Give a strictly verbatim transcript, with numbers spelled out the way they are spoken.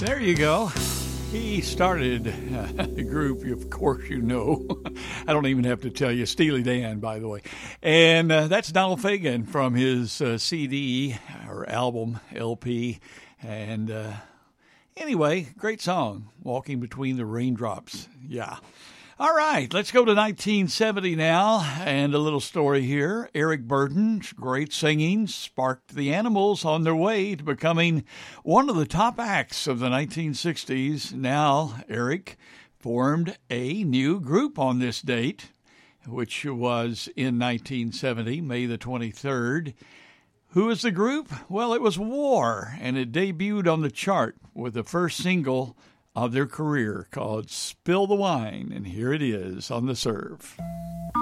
There you go. He started uh, the group, of course you know. I don't even have to tell you. Steely Dan, by the way. And uh, that's Donald Fagen from his uh, C D or album, L P. And uh, anyway, great song, Walking Between the Raindrops. Yeah. All right, let's go to nineteen seventy now, and a little story here. Eric Burdon's great singing sparked the Animals on their way to becoming one of the top acts of the nineteen sixties. Now, Eric formed a new group on this date, which was in nineteen seventy, May the twenty-third. Who is the group? Well, it was War, and it debuted on the chart with the first single of their career called Spill the Wine, and here it is on The Serve.